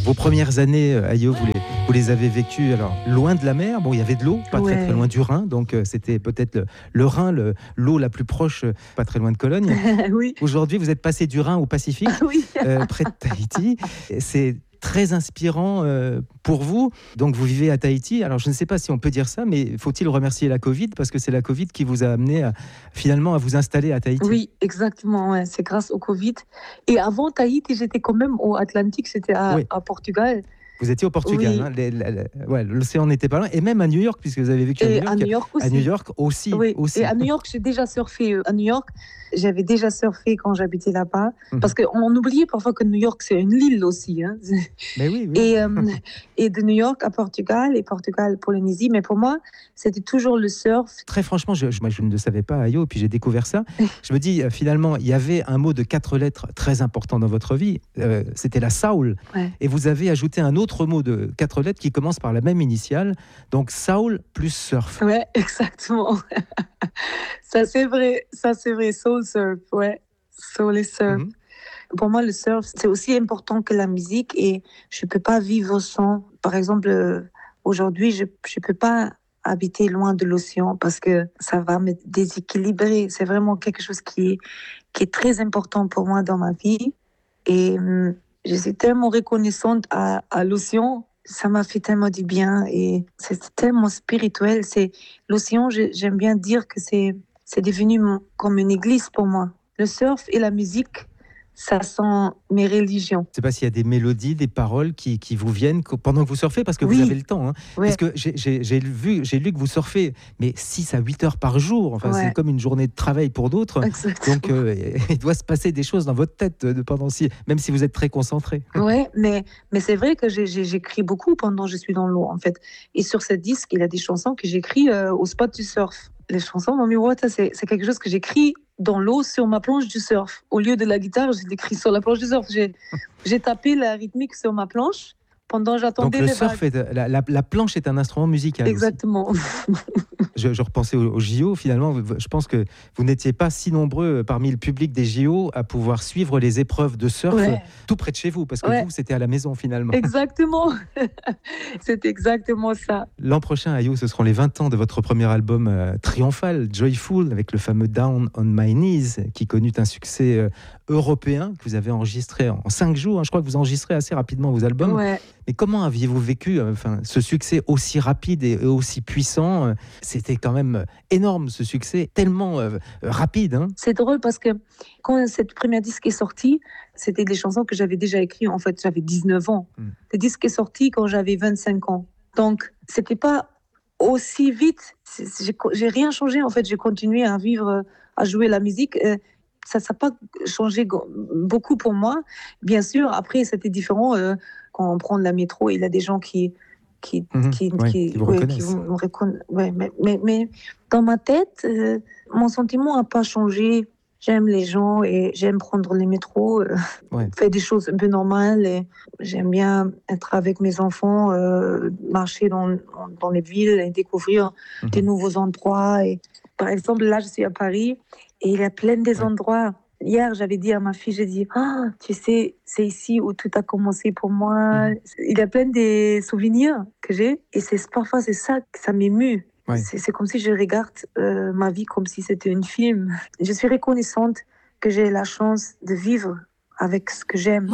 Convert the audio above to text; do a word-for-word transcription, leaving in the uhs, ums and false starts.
Vos premières années à Ayo, vous les, vous les avez vécues alors, loin de la mer. Bon, il y avait de l'eau, pas ouais. très, très loin du Rhin. Donc, euh, c'était peut-être le, le Rhin, le, l'eau la plus proche, pas très loin de Cologne. Oui. Aujourd'hui, vous êtes passé du Rhin au Pacifique, oui. euh, près de Tahiti. C'est très inspirant euh, pour vous. Donc, vous vivez à Tahiti. Alors, je ne sais pas si on peut dire ça, mais faut-il remercier la Covid parce que c'est la Covid qui vous a amené à, finalement à vous installer à Tahiti. Oui, exactement. Ouais. C'est grâce au Covid. Et avant Tahiti, j'étais quand même au Atlantique, j'étais à, oui. à Portugal. Vous étiez au Portugal, oui. hein, les, les, les, ouais, l'océan n'était pas loin, et même à New York, puisque vous avez vécu et à New York. À New York aussi. À New York aussi, oui. aussi. Et à New York, j'ai déjà surfé. À New York, j'avais déjà surfé quand j'habitais là-bas. Mm-hmm. Parce qu'on oubliait parfois que New York, c'est une île aussi. Hein. Mais oui, oui. Et, euh, et de New York à Portugal, et Portugal, Polynésie. Mais pour moi, c'était toujours le surf. Très franchement, je, je, moi, je ne le savais pas à Ayo, puis j'ai découvert ça. Je me dis, finalement, il y avait un mot de quatre lettres très important dans votre vie. Euh, c'était la soul. Ouais. Et vous avez ajouté un autre mot de quatre lettres qui commence par la même initiale. Donc, soul plus surf. Oui, exactement. Ça, c'est vrai. Ça, c'est vrai. Soul surf, ouais. Soul et surf. Mm-hmm. Pour moi, le surf, c'est aussi important que la musique et je ne peux pas vivre sans. Par exemple, euh, aujourd'hui, je ne peux pas habiter loin de l'océan parce que ça va me déséquilibrer. C'est vraiment quelque chose qui est, qui est très important pour moi dans ma vie. Et hum, je suis tellement reconnaissante à, à l'océan. Ça m'a fait tellement du bien et c'est tellement spirituel. C'est, l'océan, j'aime bien dire que c'est, c'est devenu mon, comme une église pour moi. Le surf et la musique, ça sent mes religions. Je ne sais pas s'il y a des mélodies, des paroles qui, qui vous viennent pendant que vous surfez, parce que oui. vous avez le temps. Hein. Ouais. Parce que j'ai, j'ai, j'ai, vu, j'ai lu que vous surfez, mais six à huit heures par jour. Enfin, ouais. C'est comme une journée de travail pour d'autres. Exactement. Donc, euh, il doit se passer des choses dans votre tête, pendant si, même si vous êtes très concentré. Oui, mais, mais c'est vrai que j'ai, j'ai, j'écris beaucoup pendant que je suis dans l'eau, en fait. Et sur ce disque, il y a des chansons que j'écris euh, au spot du surf. Les chansons, Mommy Water, c'est, c'est quelque chose que j'écris dans l'eau sur ma planche du surf. Au lieu de la guitare, j'ai écrit sur la planche du surf. J'ai, j'ai tapé la rythmique sur ma planche pendant que j'attendais les vagues. Donc le surf, est, la, la, la planche est un instrument musical. Exactement. je, je repensais aux, aux J O, finalement, je pense que vous n'étiez pas si nombreux parmi le public des J O à pouvoir suivre les épreuves de surf ouais. tout près de chez vous, parce que ouais. vous, c'était à la maison finalement. Exactement. C'est exactement ça. L'an prochain, à Ayo, ce seront les vingt ans de votre premier album euh, triomphal, Joyful, avec le fameux Down on My Knees, qui connut un succès euh, européen que vous avez enregistré en cinq jours. Hein. Je crois que vous enregistrez assez rapidement vos albums. Ouais. Mais comment aviez-vous vécu euh, enfin, ce succès aussi rapide et, et aussi puissant euh, C'était quand même énorme, ce succès, tellement euh, rapide. Hein. C'est drôle parce que quand cette première disque est sortie, c'était des chansons que j'avais déjà écrites. En fait, j'avais dix-neuf ans. Mm. Le disque est sorti quand j'avais vingt-cinq ans. Donc, c'était pas aussi vite. J'ai, j'ai rien changé. En fait, j'ai continué à vivre, à jouer la musique. Ça n'a pas changé beaucoup pour moi. Bien sûr, après, c'était différent. Euh, quand on prend la métro, il y a des gens qui... qui, mmh, qui, ouais, qui, qui vous ouais, reconnaissent. Qui vous reconna... ouais, mais, mais, mais dans ma tête, euh, mon sentiment n'a pas changé. J'aime les gens et j'aime prendre les métros, euh, ouais. faire des choses un peu normales. Et j'aime bien être avec mes enfants, euh, marcher dans, dans les villes et découvrir mmh. des nouveaux endroits. Et, par exemple, là, je suis à Paris et il y a plein des ouais. endroits. Hier, j'avais dit à ma fille, j'ai dit, ah, tu sais, c'est ici où tout a commencé pour moi. Mmh. Il y a plein des souvenirs que j'ai et c'est, parfois, c'est ça que ça m'émue. Ouais. C'est, c'est comme si je regarde euh, ma vie comme si c'était un film. Je suis reconnaissante que j'ai la chance de vivre avec ce que j'aime.